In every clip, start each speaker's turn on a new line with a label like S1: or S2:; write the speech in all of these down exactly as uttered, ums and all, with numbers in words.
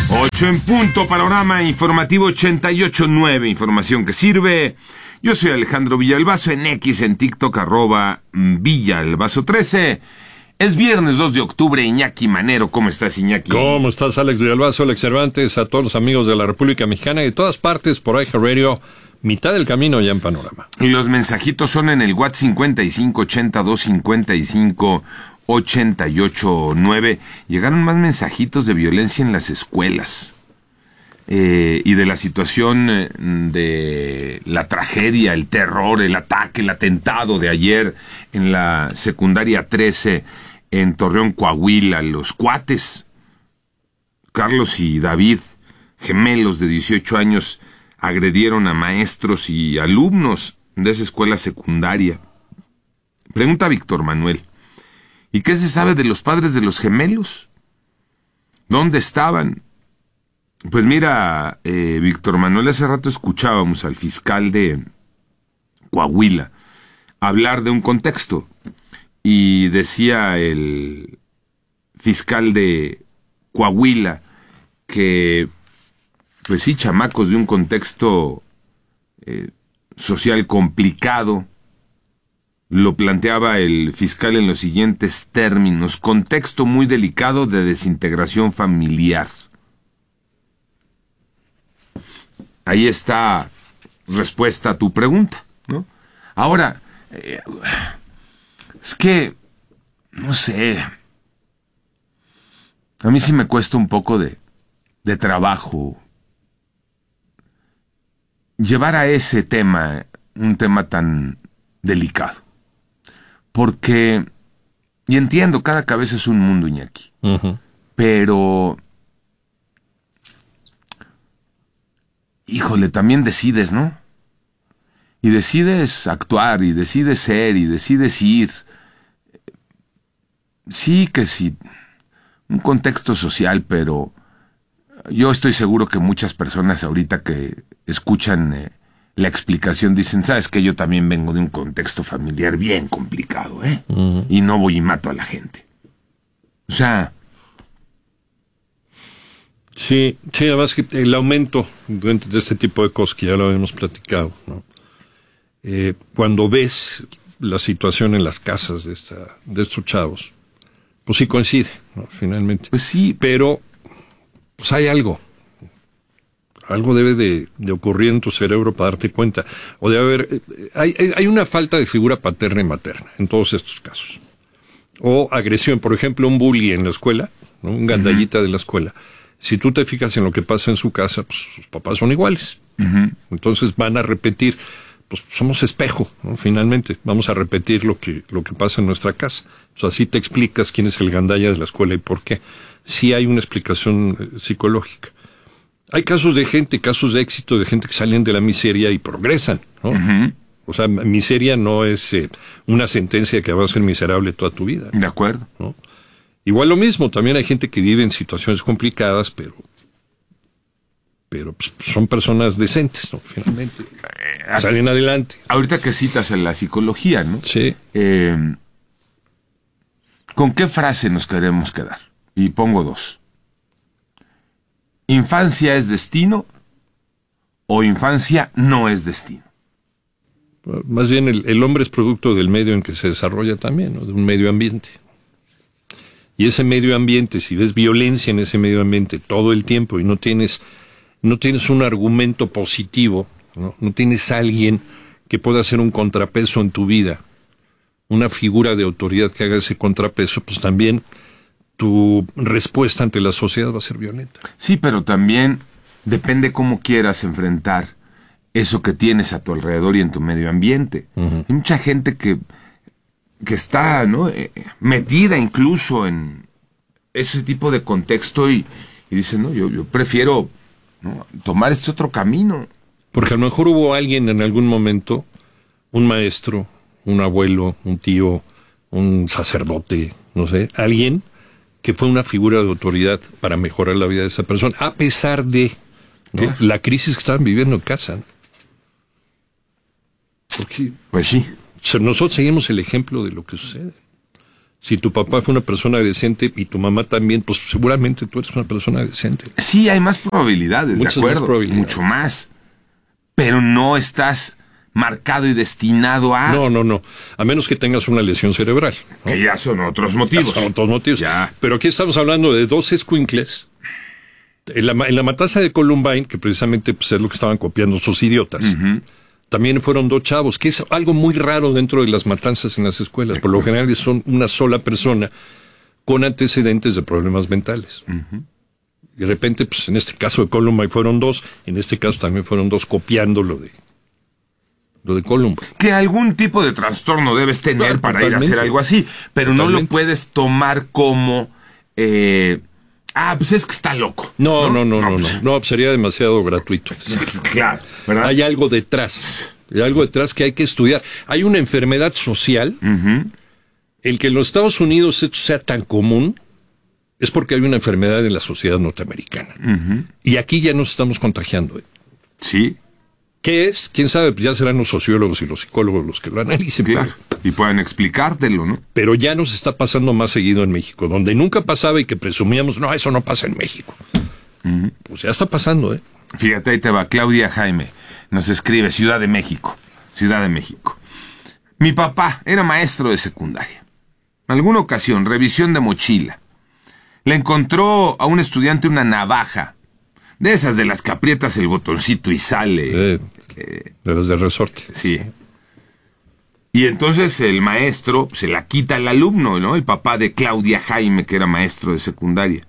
S1: Ocho en punto, panorama informativo ochenta y ocho punto nueve, información que sirve. Yo soy Alejandro Villalbazo, en X, en TikTok, arroba Villalbazo trece. Es viernes dos de octubre, Iñaki Manero. ¿Cómo estás, Iñaki?
S2: ¿Cómo estás, Alex Villalbazo, Alex Cervantes, a todos los amigos de la República Mexicana y de todas partes por iHeartRadio, mitad del camino ya en Panorama?
S1: Y los mensajitos son en el WhatsApp cincuenta y cinco ochenta y dos cincuenta y cinco ochenta y ocho nueve. Llegaron más mensajitos de violencia en las escuelas. Eh, y de la situación eh, de la tragedia, el terror, el ataque, el atentado de ayer en la secundaria trece en Torreón, Coahuila. Los cuates, Carlos y David, gemelos de dieciocho años, agredieron a maestros y alumnos de esa escuela secundaria. Pregunta Víctor Manuel: ¿y qué se sabe de los padres de los gemelos? ¿Dónde estaban? Pues mira, eh, Víctor Manuel, hace rato escuchábamos al fiscal de Coahuila hablar de un contexto, y decía el fiscal de Coahuila que, pues sí, chamacos de un contexto eh, social complicado. Lo planteaba el fiscal en los siguientes términos: contexto muy delicado de desintegración familiar. Ahí está respuesta a tu pregunta, ¿no? Ahora, eh, es que, no sé, a mí sí me cuesta un poco de, de trabajo llevar a ese tema, un tema tan delicado. Porque, y entiendo, cada cabeza es un mundo, Iñaki, uh-huh. pero, híjole, también decides, ¿no? Y decides actuar, y decides ser, y decides ir. Sí que sí, un contexto social, pero yo estoy seguro que muchas personas ahorita que escuchan eh, la explicación dicen: ¿sabes qué? Yo también vengo de un contexto familiar bien complicado, ¿eh? Uh-huh. Y no voy y mato a la gente. O sea...
S2: Sí, sí, además que el aumento de este tipo de cosas que ya lo habíamos platicado, ¿no? Eh, cuando ves la situación en las casas de, esta, de estos chavos, pues sí coincide, ¿no? Finalmente.
S1: Pues sí.
S2: Pero, pues hay algo. Algo debe de, de ocurrir en tu cerebro para darte cuenta. O de haber, hay, hay una falta de figura paterna y materna en todos estos casos. O agresión, por ejemplo, un bully en la escuela, ¿no? Un gandallita uh-huh. de la escuela. Si tú te fijas en lo que pasa en su casa, pues sus papás son iguales. Uh-huh. Entonces van a repetir, pues somos espejo, ¿no? Finalmente, vamos a repetir lo que, lo que pasa en nuestra casa. O sea, así te explicas quién es el gandalla de la escuela y por qué. Sí hay una explicación eh, psicológica. Hay casos de gente, casos de éxito, de gente que salen de la miseria y progresan, ¿no? Uh-huh. O sea, miseria no es eh, una sentencia que vas a ser miserable toda tu vida.
S1: De acuerdo.
S2: ¿No? Igual lo mismo, también hay gente que vive en situaciones complicadas, pero pero pues, son personas decentes, ¿no? Finalmente, eh, salen adelante.
S1: Ahorita que citas en la psicología, ¿no?
S2: Sí.
S1: Eh, ¿Con qué frase nos queremos quedar? Y pongo dos. ¿Infancia es destino o infancia no es destino?
S2: Más bien el, el hombre es producto del medio en que se desarrolla también, ¿no? De un medio ambiente. Y ese medio ambiente, si ves violencia en ese medio ambiente todo el tiempo y no tienes, no tienes un argumento positivo, ¿no? No tienes a alguien que pueda hacer un contrapeso en tu vida, una figura de autoridad que haga ese contrapeso, pues también tu respuesta ante la sociedad va a ser violenta.
S1: Sí, pero también depende cómo quieras enfrentar eso que tienes a tu alrededor y en tu medio ambiente. Uh-huh. Hay mucha gente que... que está, ¿no?, eh, metida incluso en ese tipo de contexto y, y dice, no, yo, yo prefiero, ¿no?, tomar este otro camino.
S2: Porque a lo mejor hubo alguien en algún momento, un maestro, un abuelo, un tío, un sacerdote, no sé, alguien que fue una figura de autoridad para mejorar la vida de esa persona, a pesar de, ¿no?, ¿qué? La crisis que estaban viviendo en casa, ¿no? Porque,
S1: pues sí.
S2: Nosotros seguimos el ejemplo de lo que sucede. Si tu papá fue una persona decente y tu mamá también, pues seguramente tú eres una persona decente.
S1: Sí, hay más probabilidades,
S2: Muchas
S1: de acuerdo,
S2: más probabilidades.
S1: mucho más. Pero no estás marcado y destinado a...
S2: No, no, no. A menos que tengas una lesión cerebral, ¿no?
S1: Que ya son otros motivos.
S2: Ya son otros motivos.
S1: Ya.
S2: Pero aquí estamos hablando de dos escuincles. En la, en la matanza de Columbine, que precisamente pues, es lo que estaban copiando sus idiotas, uh-huh. también fueron dos chavos, que es algo muy raro dentro de las matanzas en las escuelas. Por lo general son una sola persona con antecedentes de problemas mentales. Uh-huh. De repente, pues en este caso de Columbine fueron dos, en este caso también fueron dos copiando lo de lo de Columbine.
S1: Que algún tipo de trastorno debes tener claro, para ir a hacer algo así, pero totalmente. No lo puedes tomar como... Eh, ah, pues es que está loco.
S2: No, no, no, no, no, no, no, no sería demasiado gratuito.
S1: Claro, ¿verdad?
S2: Hay algo detrás, hay algo detrás que hay que estudiar. Hay una enfermedad social, uh-huh. el que en los Estados Unidos esto sea tan común es porque hay una enfermedad en la sociedad norteamericana. Uh-huh. Y aquí ya nos estamos contagiando. ¿eh?
S1: Sí.
S2: ¿Qué es? ¿Quién sabe? Ya serán los sociólogos y los psicólogos los que lo analicen.
S1: Claro, pero, y pueden explicártelo, ¿no?
S2: Pero ya nos está pasando más seguido en México, donde nunca pasaba y que presumíamos, no, eso no pasa en México. Uh-huh. Pues ya está pasando, ¿eh?
S1: Fíjate, ahí te va, Claudia Jaime nos escribe, Ciudad de México, Ciudad de México. Mi papá era maestro de secundaria. En alguna ocasión, revisión de mochila. Le encontró a un estudiante una navaja. De esas de las que aprietas el botoncito y sale.
S2: Eh, eh, de los de resorte.
S1: Sí. Y entonces el maestro se la quita al alumno, ¿no? El papá de Claudia Jaime, que era maestro de secundaria.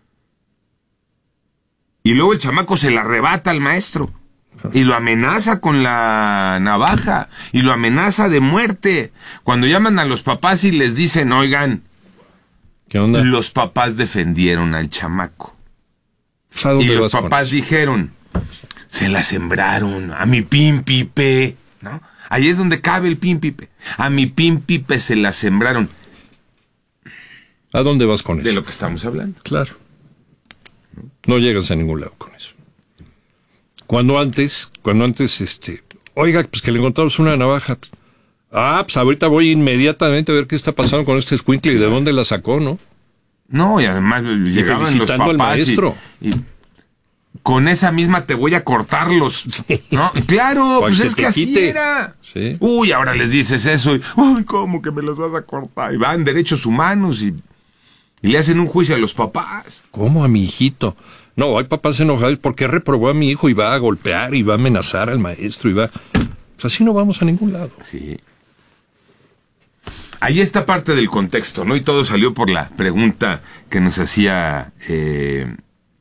S1: Y luego el chamaco se la arrebata al maestro. Y lo amenaza con la navaja. Y lo amenaza de muerte. Cuando llaman a los papás y les dicen, oigan,
S2: ¿qué onda?
S1: Los papás defendieron al chamaco. Y los papás dijeron, se la sembraron a mi pimpipe, ¿no? Ahí es donde cabe el pimpipe. A mi pimpipe se la sembraron.
S2: ¿A dónde vas con eso?
S1: De lo que estamos hablando.
S2: Claro. No llegas a ningún lado con eso. Cuando antes, cuando antes, este, oiga, pues que le encontramos una navaja. Ah, pues ahorita voy inmediatamente a ver qué está pasando con este escuincle y de dónde la sacó, ¿no?
S1: No, y además y llegaban los papás
S2: al maestro.
S1: Y, y con esa misma te voy a cortar los... Sí. ¿No? Claro, pues es que así quite. Era.
S2: Sí.
S1: Uy, ahora les dices eso y... Uy, ¿cómo que me los vas a cortar? Y van derechos humanos y, y le hacen un juicio a los papás.
S2: ¿Cómo a mi hijito? No, hay papás enojados porque reprobó a mi hijo y va a golpear y va a amenazar al maestro y va... Pues así no vamos a ningún lado.
S1: Sí. Ahí está parte del contexto, ¿no? Y todo salió por la pregunta que nos hacía eh,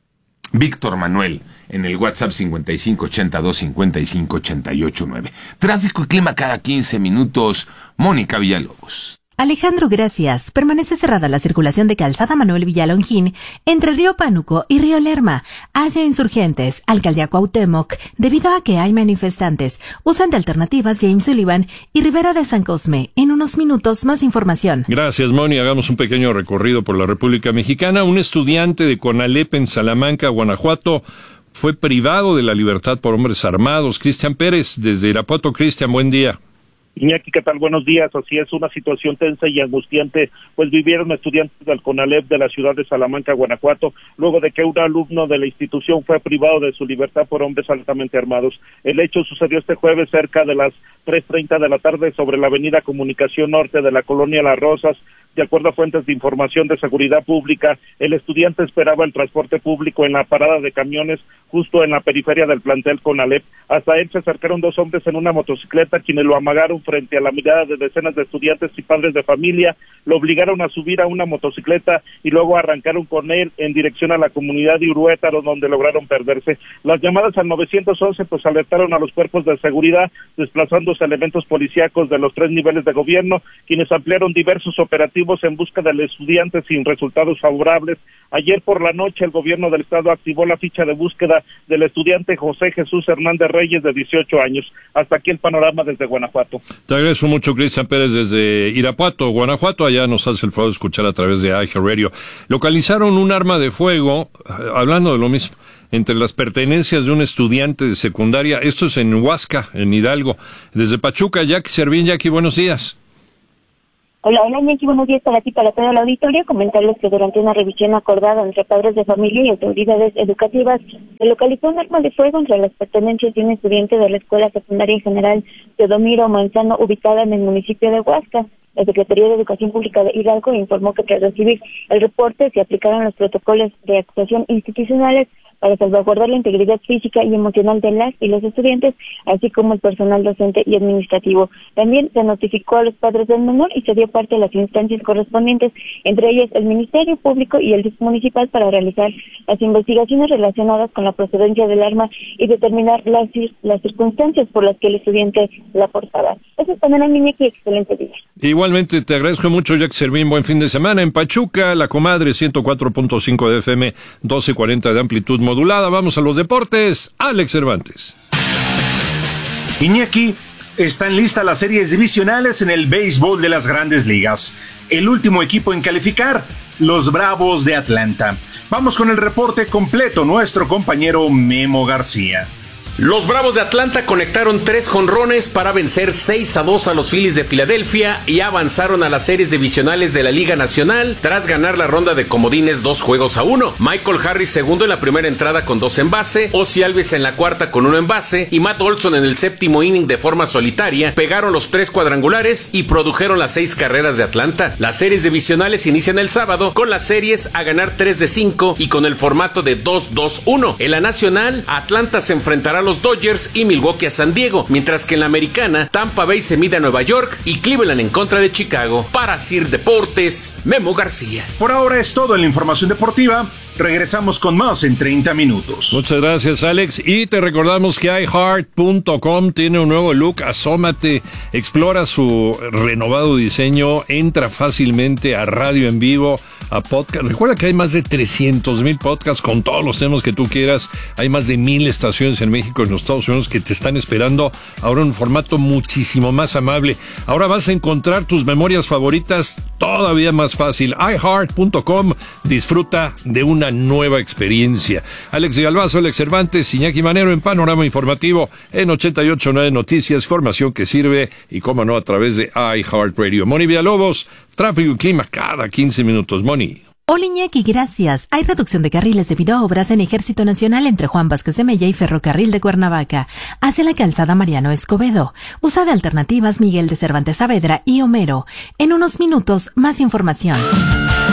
S1: Víctor Manuel en el WhatsApp cincuenta y cinco ochenta y dos cincuenta y cinco ochenta y ocho nueve. Tráfico y clima cada quince minutos. Mónica Villalobos.
S3: Alejandro, gracias. Permanece cerrada la circulación de Calzada Manuel Villalongín entre Río Pánuco y Río Lerma hacia Insurgentes, Alcaldía Cuauhtémoc, debido a que hay manifestantes. Usan de alternativas James Sullivan y Rivera de San Cosme. En unos minutos, más información.
S2: Gracias, Moni. Hagamos un pequeño recorrido por la República Mexicana. Un estudiante de Conalep en Salamanca, Guanajuato, fue privado de la libertad por hombres armados. Cristian Pérez, desde Irapuato. Cristian, buen día.
S4: Iñaki, ¿qué tal? Buenos días. Así es, una situación tensa y angustiante, pues vivieron estudiantes del CONALEP de la ciudad de Salamanca, Guanajuato, luego de que un alumno de la institución fue privado de su libertad por hombres altamente armados. El hecho sucedió este jueves cerca de las tres treinta de la tarde sobre la avenida Comunicación Norte de la colonia Las Rosas. De acuerdo a fuentes de información de seguridad pública, el estudiante esperaba el transporte público en la parada de camiones justo en la periferia del plantel CONALEP. Hasta él se acercaron dos hombres en una motocicleta, quienes lo amagaron frente a la mirada de decenas de estudiantes y padres de familia, lo obligaron a subir a una motocicleta y luego arrancaron con él en dirección a la comunidad de Uruétaro, donde lograron perderse. Las llamadas al nueve once pues alertaron a los cuerpos de seguridad, desplazándose elementos policíacos de los tres niveles de gobierno, quienes ampliaron diversos operativos en busca del estudiante sin resultados favorables. Ayer por la noche el gobierno del estado activó la ficha de búsqueda del estudiante José Jesús Hernández Reyes, de dieciocho años. Hasta aquí el panorama desde Guanajuato.
S2: Te agradezco mucho, Cristian Pérez, desde Irapuato, Guanajuato. Allá nos hace el favor de escuchar a través de iHeartRadio. Localizaron un arma de fuego, hablando de lo mismo, entre las pertenencias de un estudiante de secundaria. Esto es en Huasca, en Hidalgo. Desde Pachuca, Jackie Servín. Jackie, buenos días.
S5: Hola, hola, Iñaki, buenos días para ti, para todo el auditorio. Comentarles que durante una revisión acordada entre padres de familia y autoridades educativas, se localizó un arma de fuego entre las pertenencias de un estudiante de la Escuela Secundaria General Teodomiro Manzano, ubicada en el municipio de Huasca. La Secretaría de Educación Pública de Hidalgo informó que tras recibir el reporte se aplicaron los protocolos de actuación institucionales para salvaguardar la integridad física y emocional de las y los estudiantes, así como el personal docente y administrativo. También se notificó a los padres del menor y se dio parte a las instancias correspondientes, entre ellas el Ministerio Público y el D I F municipal, para realizar las investigaciones relacionadas con la procedencia del arma y determinar las, las circunstancias por las que el estudiante la portaba. Eso es también, Iñaki, excelente día.
S2: Igualmente, te agradezco mucho, Jack Servín. Buen fin de semana. En Pachuca, La Comadre, ciento cuatro punto cinco de F M, doce cuarenta de amplitud modulada. Vamos a los deportes. Alex Cervantes.
S6: Iñaki, están listas las series divisionales en el béisbol de las Grandes Ligas. El último equipo en calificar, los Bravos de Atlanta. Vamos con el reporte completo, nuestro compañero Memo García.
S7: Los Bravos de Atlanta conectaron tres jonrones para vencer seis a dos a los Phillies de Filadelfia y avanzaron a las series divisionales de la Liga Nacional tras ganar la ronda de comodines dos juegos a uno. Michael Harris segundo en la primera entrada con dos en base, Ozzie Alves en la cuarta con uno en base y Matt Olson en el séptimo inning de forma solitaria pegaron los tres cuadrangulares y produjeron las seis carreras de Atlanta. Las series divisionales inician el sábado con las series a ganar tres de cinco y con el formato de dos dos uno. En la Nacional, Atlanta se enfrentará a los Dodgers y Milwaukee a San Diego, mientras que en la Americana, Tampa Bay se mide a Nueva York y Cleveland en contra de Chicago. Para Sir Deportes, Memo García.
S6: Por ahora es todo en la información deportiva. Regresamos con más en treinta minutos.
S2: Muchas gracias, Alex. Y te recordamos que i heart punto com tiene un nuevo look. Asómate, explora su renovado diseño, entra fácilmente a radio en vivo, a podcast. Recuerda que hay más de trescientos mil podcasts con todos los temas que tú quieras. Hay más de mil estaciones en México y en los Estados Unidos que te están esperando. Ahora en un formato muchísimo más amable. Ahora vas a encontrar tus memorias favoritas todavía más fácil. i heart punto com. Disfruta de una nueva experiencia. Alex Galvazo, Alex Cervantes, Iñaki Manero en Panorama Informativo en ochenta y ocho punto nueve Noticias, formación que sirve y cómo no a través de iHeartRadio. Moni Villalobos, tráfico y clima cada quince minutos. Moni.
S3: Hola Iñaki, gracias. Hay reducción de carriles debido a obras en Ejército Nacional entre Juan Vázquez de Mella y Ferrocarril de Cuernavaca, hacia la calzada Mariano Escobedo. Usa de alternativas Miguel de Cervantes Saavedra y Homero. En unos minutos, más información.